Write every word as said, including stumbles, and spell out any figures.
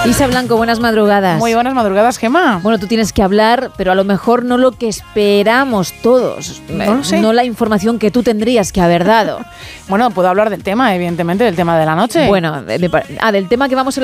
Isa Blanco, buenas madrugadas. Muy buenas madrugadas, Gemma. Bueno, tú tienes que hablar, pero a lo mejor no lo que esperamos todos. No lo sé. No la información que tú tendrías que haber dado. Bueno, puedo hablar del tema, evidentemente, del tema de la noche. Bueno, de, de, ah, del tema que vamos a